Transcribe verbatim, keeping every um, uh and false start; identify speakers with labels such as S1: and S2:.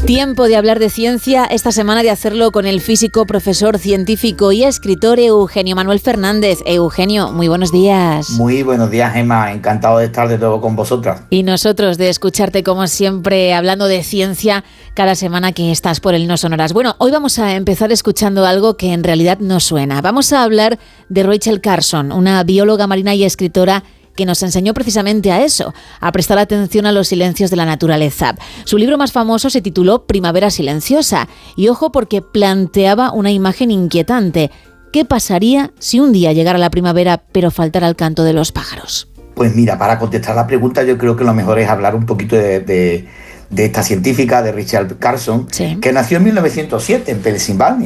S1: Tiempo de hablar de ciencia, esta semana de hacerlo con el físico, profesor, científico y escritor Eugenio Manuel Fernández. Eugenio, muy buenos días.
S2: Muy buenos días, Gemma. Encantado de estar de nuevo con vosotras.
S1: Y nosotros de escucharte como siempre hablando de ciencia cada semana que estás por el No Sonoras. Bueno, hoy vamos a empezar escuchando algo que en realidad no suena. Vamos a hablar de Rachel Carson, una bióloga marina y escritora que nos enseñó precisamente a eso, a prestar atención a los silencios de la naturaleza. Su libro más famoso se tituló Primavera silenciosa, y ojo porque planteaba una imagen inquietante. ¿Qué pasaría si un día llegara la primavera pero faltara el canto de los pájaros?
S2: Pues mira, para contestar la pregunta yo creo que lo mejor es hablar un poquito de, de, de esta científica, de Rachel Carson,
S1: sí.
S2: que nació en mil novecientos siete en Pensilvania.